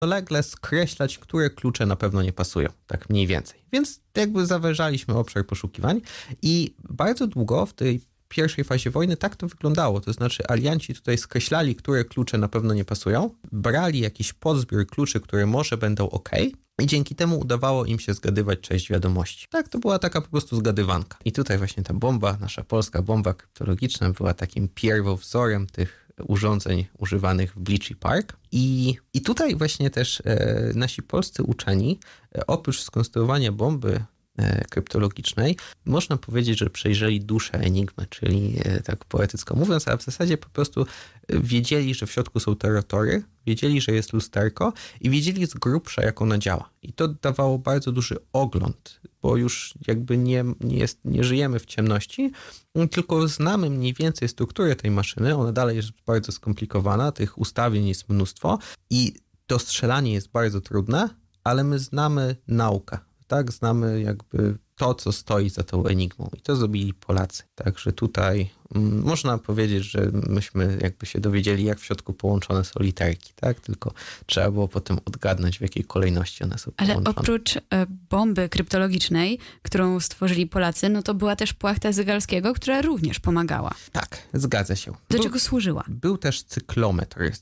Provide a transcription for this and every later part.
równolegle skreślać, które klucze na pewno nie pasują, tak mniej więcej. Więc jakby zawężaliśmy obszar poszukiwań i bardzo długo w tej pierwszej fazie wojny tak to wyglądało. To znaczy alianci tutaj skreślali, które klucze na pewno nie pasują, brali jakiś podzbiór kluczy, które może będą ok i dzięki temu udawało im się zgadywać część wiadomości. Tak, to była taka po prostu zgadywanka. I tutaj właśnie ta bomba, nasza polska bomba kryptologiczna była takim pierwowzorem tych urządzeń używanych w Bletchley Park. I tutaj właśnie też nasi polscy uczeni, oprócz skonstruowania bomby kryptologicznej, można powiedzieć, że przejrzeli duszę Enigmy, czyli tak poetycko mówiąc, a w zasadzie po prostu wiedzieli, że w środku są te rotory, wiedzieli, że jest lusterko i wiedzieli z grubsza, jak ona działa. I to dawało bardzo duży ogląd, bo już jakby nie żyjemy w ciemności, tylko znamy mniej więcej strukturę tej maszyny. Ona dalej jest bardzo skomplikowana, tych ustawień jest mnóstwo i to strzelanie jest bardzo trudne, ale my znamy naukę. Tak, znamy jakby to, co stoi za tą enigmą i to zrobili Polacy. Także tutaj można powiedzieć, że myśmy jakby się dowiedzieli, jak w środku połączone są literki, tak? Tylko trzeba było potem odgadnąć, w jakiej kolejności one są połączone. Ale oprócz bomby kryptologicznej, którą stworzyli Polacy, no to była też płachta Zygalskiego, która również pomagała. Tak, zgadza się. Do czego służyła? Był też cyklometr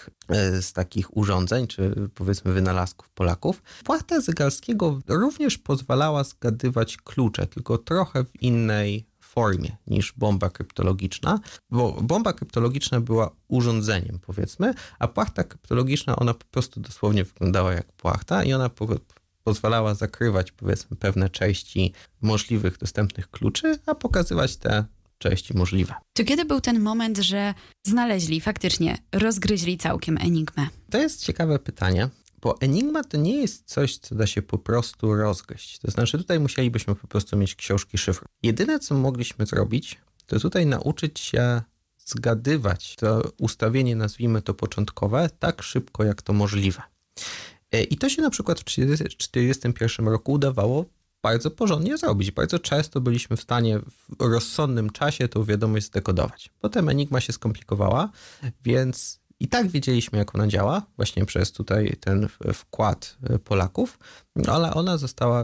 z takich urządzeń, czy powiedzmy wynalazków Polaków. Płachta Zygalskiego również pozwalała zgadywać klucze, tylko trochę w innej formie niż bomba kryptologiczna, bo bomba kryptologiczna była urządzeniem, powiedzmy, a płachta kryptologiczna, ona po prostu dosłownie wyglądała jak płachta i ona pozwalała zakrywać, powiedzmy, pewne części możliwych, dostępnych kluczy, a pokazywać te części możliwe. To kiedy był ten moment, że znaleźli, faktycznie rozgryźli całkiem Enigmę? To jest ciekawe pytanie. Bo enigma to nie jest coś, co da się po prostu rozgryźć. To znaczy tutaj musielibyśmy po prostu mieć książki szyfru. Jedyne, co mogliśmy zrobić, to tutaj nauczyć się zgadywać to ustawienie, nazwijmy to początkowe, tak szybko, jak to możliwe. I to się na przykład w 1941 roku udawało bardzo porządnie zrobić. Bardzo często byliśmy w stanie w rozsądnym czasie tą wiadomość zdekodować. Potem enigma się skomplikowała, więc i tak wiedzieliśmy, jak ona działa, właśnie przez tutaj ten wkład Polaków, ale ona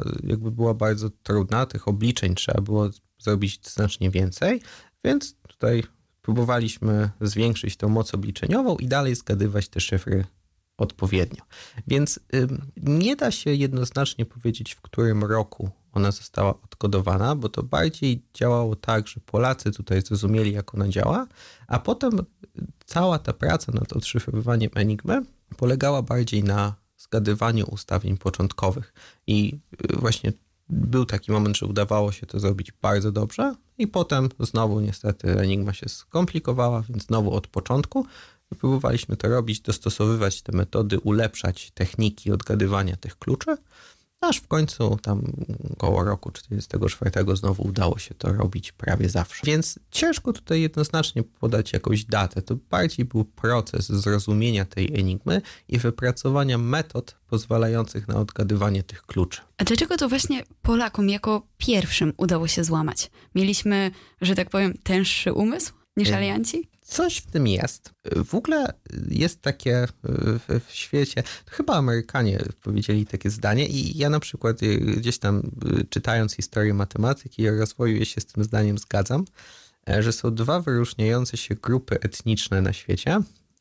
była bardzo trudna, tych obliczeń trzeba było zrobić znacznie więcej, więc tutaj próbowaliśmy zwiększyć tą moc obliczeniową i dalej zgadywać te szyfry odpowiednio. Więc nie da się jednoznacznie powiedzieć, w którym roku ona została odkodowana, bo to bardziej działało tak, że Polacy tutaj zrozumieli, jak ona działa, a potem cała ta praca nad odszyfrowywaniem enigmy polegała bardziej na zgadywaniu ustawień początkowych. I właśnie był taki moment, że udawało się to zrobić bardzo dobrze i potem znowu niestety enigma się skomplikowała, więc znowu od początku próbowaliśmy to robić, dostosowywać te metody, ulepszać techniki odgadywania tych kluczy, aż w końcu tam koło roku 1944 znowu udało się to robić prawie zawsze. Więc ciężko tutaj jednoznacznie podać jakąś datę. To bardziej był proces zrozumienia tej enigmy i wypracowania metod pozwalających na odgadywanie tych kluczy. A dlaczego to właśnie Polakom jako pierwszym udało się złamać? Mieliśmy, że tak powiem, tęższy umysł niż alianci? Coś w tym jest. W ogóle jest takie w świecie, chyba Amerykanie powiedzieli takie zdanie i ja na przykład gdzieś tam czytając historię matematyki i rozwoju, ja się z tym zdaniem zgadzam, że są dwa wyróżniające się grupy etniczne na świecie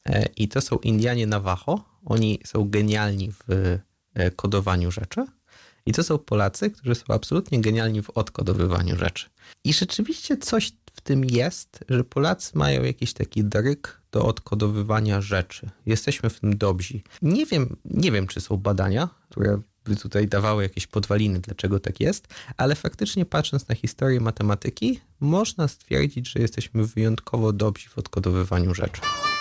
i to są Indianie Navajo. Oni są genialni w kodowaniu rzeczy. I to są Polacy, którzy są absolutnie genialni w odkodowywaniu rzeczy. I rzeczywiście coś w tym jest, że Polacy mają jakiś taki dryg do odkodowywania rzeczy. Jesteśmy w tym dobrzy. Nie wiem, czy są badania, które by tutaj dawały jakieś podwaliny, dlaczego tak jest, ale faktycznie patrząc na historię matematyki, można stwierdzić, że jesteśmy wyjątkowo dobrzy w odkodowywaniu rzeczy.